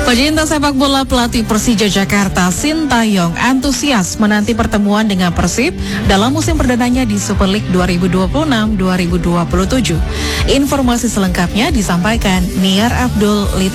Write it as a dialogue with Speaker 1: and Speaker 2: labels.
Speaker 1: Pecinta sepak bola, pelatih Persija Jakarta Sintayong antusias menanti pertemuan dengan Persib dalam musim perdananya di Super League 2026-2027. Informasi selengkapnya disampaikan Niar Abdul Lita.